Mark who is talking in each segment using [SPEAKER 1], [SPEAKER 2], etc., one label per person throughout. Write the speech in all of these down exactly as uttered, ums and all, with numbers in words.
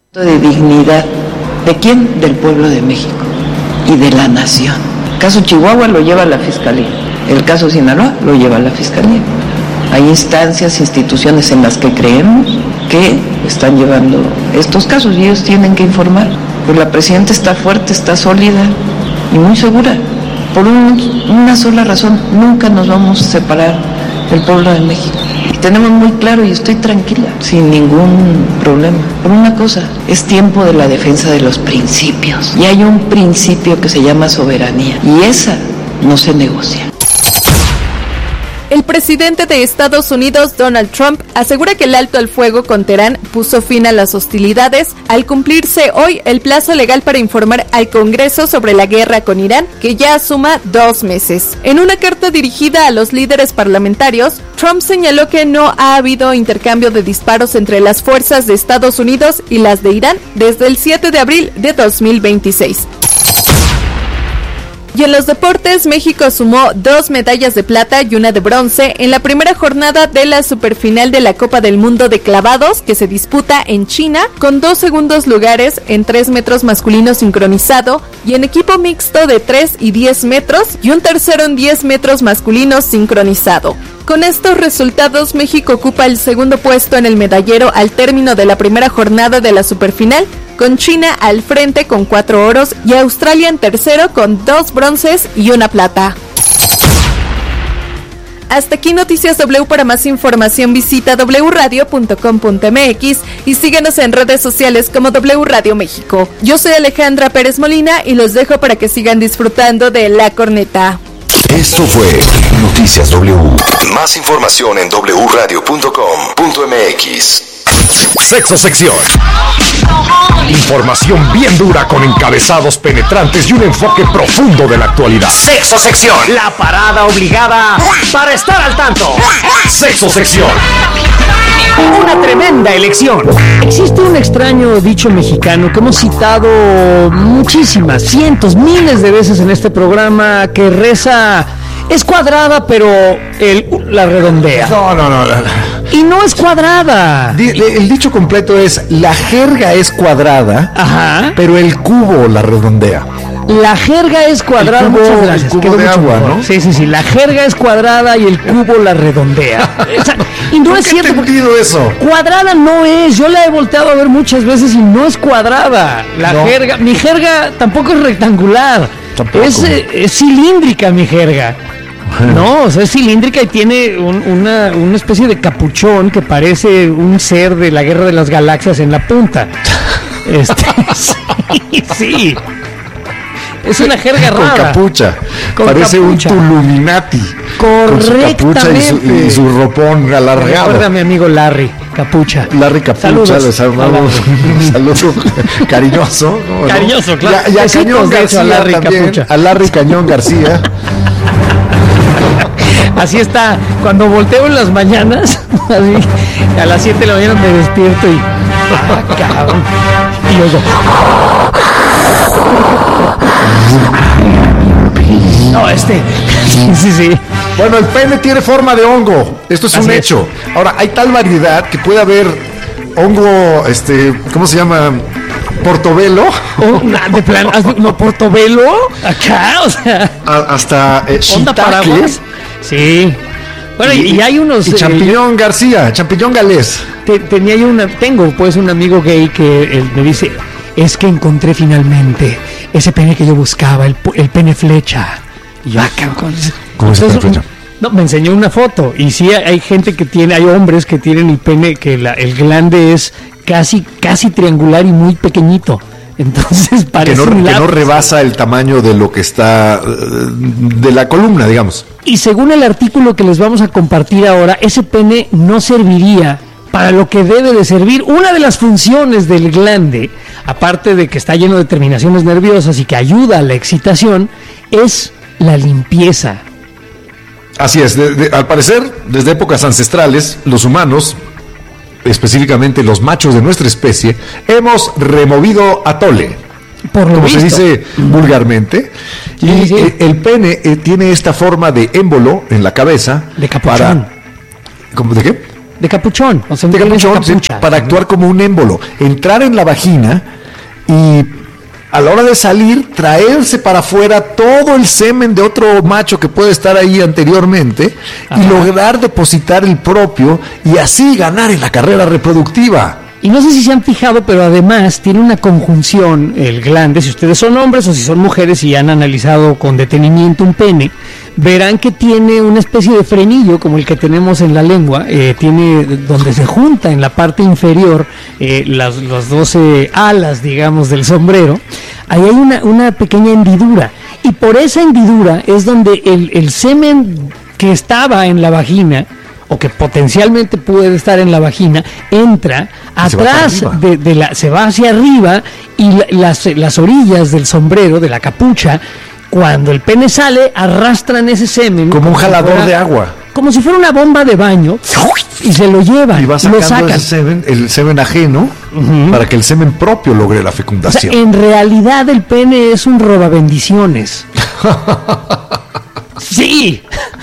[SPEAKER 1] De dignidad. ¿De quién? Del pueblo de México y de la nación. El caso Chihuahua lo lleva la Fiscalía, el caso Sinaloa lo lleva la Fiscalía. Hay instancias, instituciones en las que creemos que están llevando estos casos y ellos tienen que informar. Pues la presidenta está fuerte, está sólida y muy segura. Por un, una sola razón, nunca nos vamos a separar del pueblo de México. Tenemos muy claro y estoy tranquila, sin ningún problema. Por una cosa, es tiempo de la defensa de los principios. Y hay un principio que se llama soberanía. Y esa no se negocia.
[SPEAKER 2] El presidente de Estados Unidos, Donald Trump, asegura que el alto al fuego con Teherán puso fin a las hostilidades al cumplirse hoy el plazo legal para informar al Congreso sobre la guerra con Irán, que ya suma dos meses. En una carta dirigida a los líderes parlamentarios, Trump señaló que no ha habido intercambio de disparos entre las fuerzas de Estados Unidos y las de Irán desde el siete de abril de dos mil veintiséis. Y en los deportes, México sumó dos medallas de plata y una de bronce en la primera jornada de la superfinal de la Copa del Mundo de clavados que se disputa en China, con dos segundos lugares en tres metros masculino sincronizado y en equipo mixto de tres y diez metros y un tercero en diez metros masculino sincronizado. Con estos resultados, México ocupa el segundo puesto en el medallero al término de la primera jornada de la superfinal, con China al frente con cuatro oros y Australia en tercero con dos bronces y una plata. Hasta aquí Noticias W. Para más información visita doble u radio punto com punto m x y síguenos en redes sociales como W Radio México. Yo soy Alejandra Pérez Molina y los dejo para que sigan disfrutando de La Corneta.
[SPEAKER 3] Esto fue Noticias W. Más información en doble u radio punto com punto m x. Sexo Sección. Información bien dura con encabezados penetrantes y un enfoque profundo de la actualidad. Sexo Sección.
[SPEAKER 4] La parada obligada para estar al tanto.
[SPEAKER 3] Sexo Sección.
[SPEAKER 4] Una tremenda elección. Existe un extraño dicho mexicano que hemos citado muchísimas, cientos, miles de veces en este programa, que reza: es cuadrada, pero el, la redondea.
[SPEAKER 5] No, no, no, no.
[SPEAKER 4] Y no es cuadrada.
[SPEAKER 5] El dicho completo es: la jerga es cuadrada,
[SPEAKER 4] ajá,
[SPEAKER 5] pero el cubo la redondea.
[SPEAKER 4] La jerga es cuadrada.
[SPEAKER 5] El cubo,
[SPEAKER 4] muchas gracias.
[SPEAKER 5] el cubo de agua,
[SPEAKER 4] mejor,
[SPEAKER 5] ¿no?
[SPEAKER 4] Sí, sí, sí. La jerga es cuadrada y el cubo la redondea. Y no es cierto.
[SPEAKER 5] ¿Por qué he entendido eso?
[SPEAKER 4] Cuadrada no es. Yo la he volteado a ver muchas veces y no es cuadrada. La
[SPEAKER 5] no.
[SPEAKER 4] jerga, mi jerga tampoco es rectangular.
[SPEAKER 5] Tampoco.
[SPEAKER 4] Es, es cilíndrica mi jerga. No, o sea, es cilíndrica y tiene un, una, una especie de capuchón que parece un ser de la Guerra de las Galaxias en la punta. Este, sí, sí. Es una jerga
[SPEAKER 5] con
[SPEAKER 4] rara.
[SPEAKER 5] Capucha.
[SPEAKER 4] Con
[SPEAKER 5] Parece
[SPEAKER 4] capucha.
[SPEAKER 5] un Tuluminati.
[SPEAKER 4] Correctamente.
[SPEAKER 5] Con su capucha y su, y su ropón alargado.
[SPEAKER 4] Recuerda a mi amigo Larry Capucha.
[SPEAKER 5] Larry Capucha,
[SPEAKER 4] saludos.
[SPEAKER 5] les damos un saludo cariñoso. ¿no?
[SPEAKER 4] Cariñoso, claro.
[SPEAKER 5] Y, y a
[SPEAKER 4] Besitos,
[SPEAKER 5] Cañón
[SPEAKER 4] de hecho,
[SPEAKER 5] García
[SPEAKER 4] a Larry
[SPEAKER 5] también,
[SPEAKER 4] Capucha.
[SPEAKER 5] a Larry Cañón García.
[SPEAKER 4] Así está, cuando volteo en las mañanas, así, a las siete de la mañana me despierto y... ¡Ah, cabrón! Y yo digo... No, este... Sí, sí, sí.
[SPEAKER 5] Bueno, el pene tiene forma de hongo. Esto es
[SPEAKER 4] Así
[SPEAKER 5] un
[SPEAKER 4] es.
[SPEAKER 5] hecho. Ahora, hay tal variedad que puede haber hongo, este, ¿cómo se llama? Portobelo.
[SPEAKER 4] Oh, na- de plan, no, portobelo, acá, o sea...
[SPEAKER 5] A, hasta eh,
[SPEAKER 4] ¿Onda
[SPEAKER 5] shiitake.
[SPEAKER 4] paraguas? Sí. Bueno, y, y hay unos...
[SPEAKER 5] Y
[SPEAKER 4] eh,
[SPEAKER 5] champiñón García, champiñón galés.
[SPEAKER 4] te- tenía yo una... Tengo, pues, un amigo gay que eh, me dice... Es que encontré finalmente ese pene que yo buscaba, el, pu- el pene flecha. Y yo, ah, cabrón.
[SPEAKER 5] ¿Cómo es el pene flecha?
[SPEAKER 4] No, me enseñó una foto. Y sí, hay gente que tiene, hay hombres que tienen el pene, que la, el glande es casi, casi triangular y muy pequeñito. Entonces
[SPEAKER 5] Que
[SPEAKER 4] parece
[SPEAKER 5] no,
[SPEAKER 4] un
[SPEAKER 5] que no
[SPEAKER 4] lápiz.
[SPEAKER 5] rebasa el tamaño de lo que está, eh, de la columna, digamos.
[SPEAKER 4] Y según el artículo que les vamos a compartir ahora, ese pene no serviría para lo que debe de servir. Una de las funciones del glande, aparte de que está lleno de terminaciones nerviosas y que ayuda a la excitación, es la limpieza.
[SPEAKER 5] Así es, de- de- al parecer, desde épocas ancestrales, los humanos, específicamente los machos de nuestra especie, hemos removido atole,
[SPEAKER 4] Por lo
[SPEAKER 5] como
[SPEAKER 4] visto.
[SPEAKER 5] se dice vulgarmente,
[SPEAKER 4] Sí,
[SPEAKER 5] y
[SPEAKER 4] sí.
[SPEAKER 5] eh, el pene eh, tiene esta forma de émbolo en la cabeza.
[SPEAKER 4] De capuchón.
[SPEAKER 5] Para, ¿cómo, ¿De qué?
[SPEAKER 4] de capuchón, o sea,
[SPEAKER 5] de capuchón, sí,
[SPEAKER 4] capucha,
[SPEAKER 5] para actuar como un émbolo, entrar en la vagina y a la hora de salir, traerse para afuera todo el semen de otro macho que puede estar ahí anteriormente. Ajá. Y lograr depositar el propio y así ganar en la carrera reproductiva.
[SPEAKER 4] Y no sé si se han fijado, pero además tiene una conjunción el glande, si ustedes son hombres o si son mujeres y han analizado con detenimiento un pene, verán que tiene una especie de frenillo como el que tenemos en la lengua, eh, tiene donde se junta en la parte inferior eh, las, las doce alas, digamos, del sombrero. Ahí hay una, una pequeña hendidura, y por esa hendidura es donde el, el semen que estaba en la vagina, o que potencialmente puede estar en la vagina, entra atrás de, de la, se va hacia arriba, y la, las, las orillas del sombrero, de la capucha, cuando el pene sale, arrastran ese semen.
[SPEAKER 5] Como un jalador si fuera, de agua.
[SPEAKER 4] Como si fuera una bomba de baño, y se lo llevan.
[SPEAKER 5] Y va sacando lo sacan. Ese semen, el semen ajeno, uh-huh. para que el semen propio logre la fecundación.
[SPEAKER 4] O sea, en realidad el pene es un robabendiciones. Sí.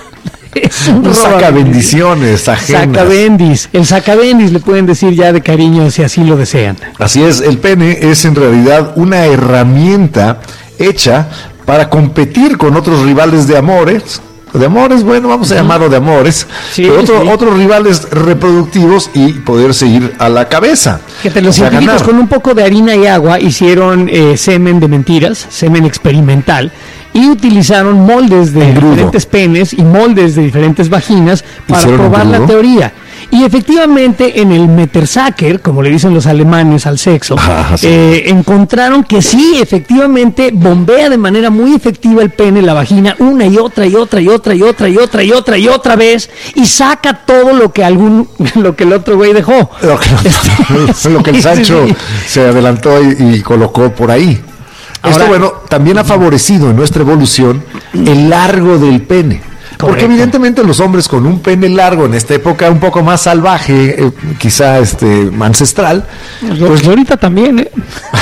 [SPEAKER 4] Es un
[SPEAKER 5] un sacabendiciones ajenas.
[SPEAKER 4] Sacabendis, el sacabendis le pueden decir ya de cariño si así lo desean.
[SPEAKER 5] Así es, el pene es en realidad una herramienta hecha para competir con otros rivales de amores. De amores, bueno, vamos a llamarlo de amores, sí, pero otro, sí. otros rivales reproductivos y poderse ir a la cabeza.
[SPEAKER 4] Que te los científicos con un poco de harina y agua hicieron eh, semen de mentiras, semen experimental, y utilizaron moldes de diferentes penes y moldes de diferentes vaginas para ¿Hicieron probar la teoría. Y efectivamente en el Metersacker, como le dicen los alemanes al sexo, ah, sí. eh, encontraron que sí, efectivamente bombea de manera muy efectiva el pene, la vagina, una y otra y otra y otra y otra y otra y otra y otra vez, y saca todo lo que algún lo que el otro güey dejó.
[SPEAKER 5] Lo que, sí, lo que el Sancho sí, sí. se adelantó y, y colocó por ahí. Ahora, esto, bueno, también ha favorecido en nuestra evolución el largo del pene. Correcto. Porque evidentemente los hombres con un pene largo en esta época un poco más salvaje, eh, quizá este ancestral.
[SPEAKER 4] Pues ahorita también, ¿eh?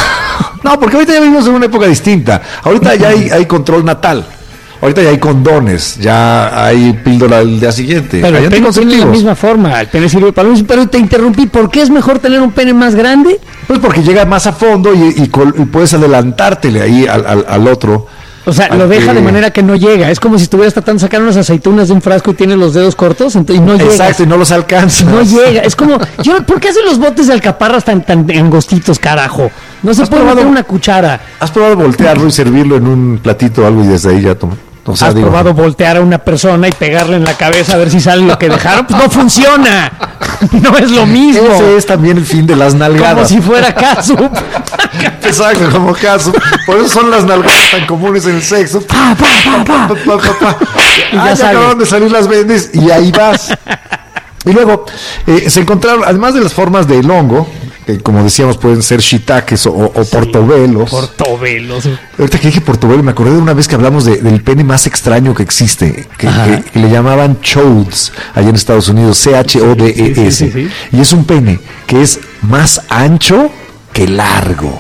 [SPEAKER 5] No, porque ahorita ya vivimos en una época distinta. Ahorita ya hay, hay control natal. Ahorita ya hay condones, ya hay píldora el día siguiente.
[SPEAKER 4] Pero el pene tiene la misma forma, el pene sirve para lo mismo. Pero te interrumpí, ¿por qué es mejor tener un pene más grande?
[SPEAKER 5] Pues porque llega más a fondo y, y, col, y puedes adelantártele ahí al, al, al otro.
[SPEAKER 4] O sea, lo deja
[SPEAKER 5] que...
[SPEAKER 4] de manera que no llega. Es como si estuvieras tratando de sacar unas aceitunas de un frasco y tienes los dedos cortos, entonces y no llega.
[SPEAKER 5] Exacto, y no los alcanza.
[SPEAKER 4] No llega. Es como, yo, ¿por qué hacen los botes de alcaparras tan, tan angostitos, carajo? No se puede meter una cuchara.
[SPEAKER 5] ¿Has probado voltearlo y servirlo en un platito o algo y desde ahí ya tomas?
[SPEAKER 4] O sea, ¿has digo, probado voltear a una persona y pegarle en la cabeza a ver si sale lo que dejaron? Pues no funciona. No es lo mismo.
[SPEAKER 5] Ese es también el fin de las nalgadas.
[SPEAKER 4] Como si fuera caso.
[SPEAKER 5] Exacto, como caso. Por eso son las nalgadas tan comunes en el sexo. Pa, pa, pa, pa, pa, pa, pa. Y ya, ah, ya acabaron de salir las vendes y ahí vas. Y luego eh, se encontraron, además de las formas del hongo, que como decíamos pueden ser shiitakes o, o sí, portobelos.
[SPEAKER 4] Portobelos.
[SPEAKER 5] Ahorita que dije portobelo, me acordé de una vez que hablamos de, del pene más extraño que existe, que, que, que le llamaban chodes allá en Estados Unidos, C H O D E S. Sí, sí, sí, sí. Y es un pene que es más ancho que largo.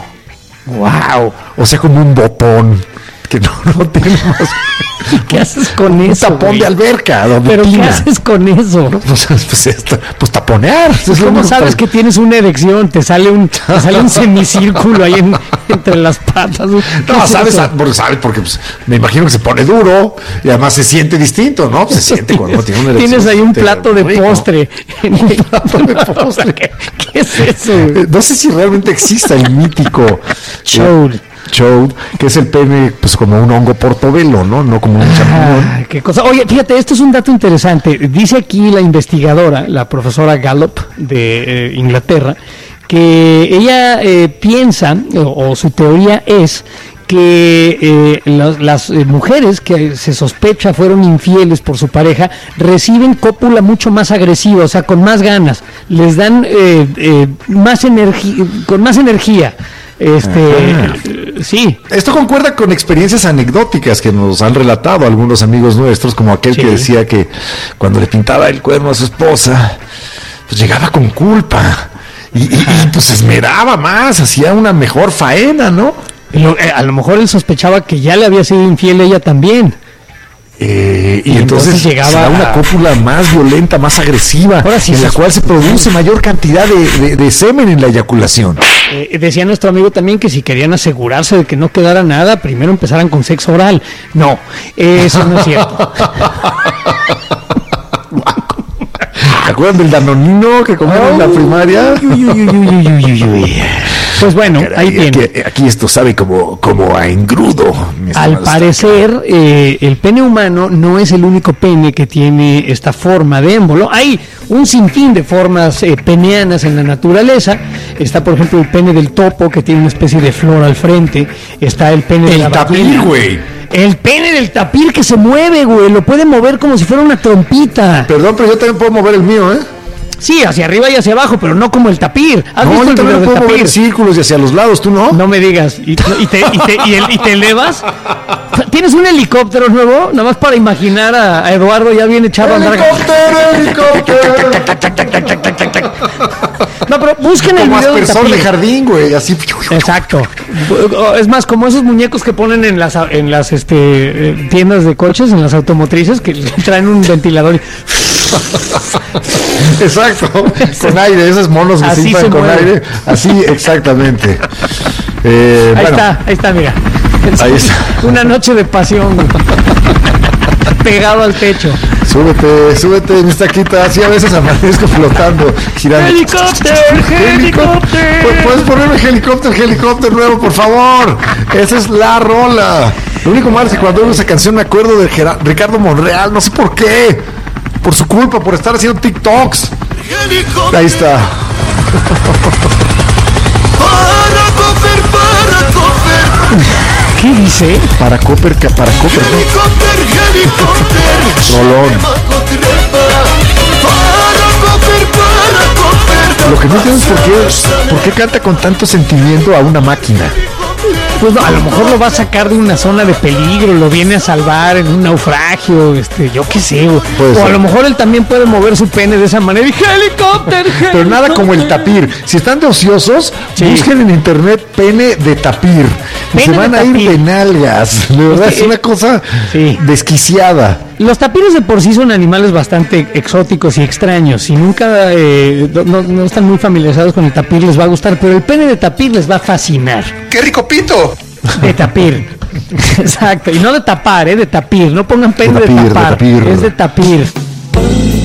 [SPEAKER 4] ¡Wow!
[SPEAKER 5] O sea, como un botón. Que no, no tiene más.
[SPEAKER 4] ¿Y qué haces con
[SPEAKER 5] un
[SPEAKER 4] eso?
[SPEAKER 5] Un tapón
[SPEAKER 4] güey?
[SPEAKER 5] de alberca.
[SPEAKER 4] ¿Pero
[SPEAKER 5] pina.
[SPEAKER 4] qué haces con eso?
[SPEAKER 5] No, pues, pues, esto, pues taponear.
[SPEAKER 4] ¿Cómo sabes que tienes una erección? Te sale un, te sale un semicírculo ahí en, entre las patas.
[SPEAKER 5] No, sabes, porque, sabes, porque pues, me imagino que se pone duro y además se siente distinto, ¿no? Se siente cuando uno tiene una erección.
[SPEAKER 4] Tienes ahí un plato de rico. postre.
[SPEAKER 5] Un plato de postre.
[SPEAKER 4] ¿Qué, ¿Qué es eso?
[SPEAKER 5] Güey? No sé si realmente exista el mítico
[SPEAKER 4] Chode.
[SPEAKER 5] Eh, Chode, que es el pene, pues como un hongo portobelo, ¿no? No como un champiñón.
[SPEAKER 4] Ah, qué cosa. Oye, fíjate, esto es un dato interesante. Dice aquí la investigadora, la profesora Gallup de eh, Inglaterra, que ella eh, piensa, o, o su teoría es, que eh, las, las eh, mujeres que se sospecha fueron infieles por su pareja reciben cópula mucho más agresiva, o sea, con más ganas, les dan eh, eh, más energía, con más energía. Este, Ajá. sí.
[SPEAKER 5] Esto concuerda con experiencias anecdóticas que nos han relatado algunos amigos nuestros, como aquel sí. que decía que cuando le pintaba el cuerno a su esposa, pues llegaba con culpa y, y, y pues esmeraba más, hacía una mejor faena, ¿no?
[SPEAKER 4] Lo, eh, a lo mejor él sospechaba que ya le había sido infiel ella también.
[SPEAKER 5] Eh, y,
[SPEAKER 4] Y
[SPEAKER 5] entonces,
[SPEAKER 4] entonces llegaba
[SPEAKER 5] se da una
[SPEAKER 4] a-
[SPEAKER 5] cópula más violenta, más agresiva,
[SPEAKER 4] Ahora sí
[SPEAKER 5] en
[SPEAKER 4] se-
[SPEAKER 5] la cual se produce mayor cantidad de, de- de semen en la eyaculación.
[SPEAKER 4] Eh, decía nuestro amigo también que si querían asegurarse de que no quedara nada, primero empezaran con sexo oral. No, eh, eso no es cierto.
[SPEAKER 5] ¿Te acuerdan del danonino que comieron en la primaria?
[SPEAKER 4] Uy, uy, uy, uy, uy, uy, uy. Pues bueno,
[SPEAKER 5] Caray,
[SPEAKER 4] ahí tiene.
[SPEAKER 5] Aquí, aquí esto sabe como, como a engrudo. mi
[SPEAKER 4] Al
[SPEAKER 5] estimado
[SPEAKER 4] parecer, eh, el pene humano no es el único pene que tiene esta forma de émbolo. Hay un sinfín de formas eh, peneanas en la naturaleza. Está, por ejemplo, el pene del topo, que tiene una especie de flor al frente. Está el pene de la
[SPEAKER 5] El tapir,
[SPEAKER 4] ballena.
[SPEAKER 5] güey.
[SPEAKER 4] El pene del tapir que se mueve, güey. Lo puede mover como si fuera una trompita.
[SPEAKER 5] Perdón, pero yo también puedo mover el mío, ¿eh?
[SPEAKER 4] Sí, hacia arriba y hacia abajo, pero no como el tapir. ¿Has
[SPEAKER 5] No,
[SPEAKER 4] visto
[SPEAKER 5] yo
[SPEAKER 4] el
[SPEAKER 5] también
[SPEAKER 4] video
[SPEAKER 5] lo
[SPEAKER 4] del
[SPEAKER 5] puedo mover
[SPEAKER 4] tapir?
[SPEAKER 5] en círculos y hacia los lados, ¿tú no?
[SPEAKER 4] No me digas. ¿Y, y te, y, te, y, el- y te elevas? ¿Tienes un helicóptero nuevo? Nada más para imaginar a, a Eduardo ya bien echado a andar.
[SPEAKER 5] ¡Helicóptero, helicóptero!
[SPEAKER 4] No, pero busquen el
[SPEAKER 5] Como
[SPEAKER 4] video del
[SPEAKER 5] aspersor de
[SPEAKER 4] tapir.
[SPEAKER 5] jardín, güey, así.
[SPEAKER 4] Exacto. Es más, como esos muñecos que ponen en las en las este eh, tiendas de coches, en las automotrices, que traen un ventilador. y-
[SPEAKER 5] Exacto, con aire, esos monos que
[SPEAKER 4] Así
[SPEAKER 5] se inflan
[SPEAKER 4] se
[SPEAKER 5] con
[SPEAKER 4] mueve.
[SPEAKER 5] aire. Así, exactamente. Eh,
[SPEAKER 4] Ahí
[SPEAKER 5] bueno,
[SPEAKER 4] está, ahí está, mira.
[SPEAKER 5] Ahí está.
[SPEAKER 4] Una noche de pasión, güey. Pegado al techo.
[SPEAKER 5] Súbete, súbete, mi taquita. Así a veces amanezco flotando, girando.
[SPEAKER 4] ¡Helicóptero! ¡Helicóptero!
[SPEAKER 5] Pu- ¿Puedes ponerme helicóptero, helicóptero nuevo, por favor? Esa es la rola. Lo único malo es que cuando oigo esa canción me acuerdo de Gera- Ricardo Monreal, no sé por qué. Por su culpa, por estar haciendo TikToks. Ahí está.
[SPEAKER 4] ¿Qué dice?
[SPEAKER 5] Para Copper, que para Copper, ¿no? Rolón. Lo que no entiendo es por qué, por qué canta con tanto sentimiento a una máquina.
[SPEAKER 4] Pues no, a lo mejor lo va a sacar de una zona de peligro, lo viene a salvar en un naufragio, este, yo qué sé, güey.
[SPEAKER 5] Puede
[SPEAKER 4] O a
[SPEAKER 5] ser.
[SPEAKER 4] lo mejor él también puede mover su pene de esa manera y helicóptero,
[SPEAKER 5] Pero nada como el tapir. Si están de ociosos,
[SPEAKER 4] Sí.
[SPEAKER 5] busquen en internet pene de tapir. Y
[SPEAKER 4] Pene
[SPEAKER 5] se van
[SPEAKER 4] de
[SPEAKER 5] a ir
[SPEAKER 4] tapir.
[SPEAKER 5] de nalgas. De verdad,
[SPEAKER 4] Es que-
[SPEAKER 5] es una cosa
[SPEAKER 4] Sí.
[SPEAKER 5] desquiciada.
[SPEAKER 4] Los tapires de por sí son animales bastante exóticos y extraños. Si nunca eh, no, no están muy familiarizados con el tapir, les va a gustar, pero el pene de tapir les va a fascinar.
[SPEAKER 3] ¡Qué rico pito!
[SPEAKER 4] De tapir. Exacto. Y no de tapar, ¿eh? De tapir. No pongan pene
[SPEAKER 5] De
[SPEAKER 4] de,
[SPEAKER 5] tapir, de
[SPEAKER 4] tapar.
[SPEAKER 5] tapir.
[SPEAKER 4] Es de tapir.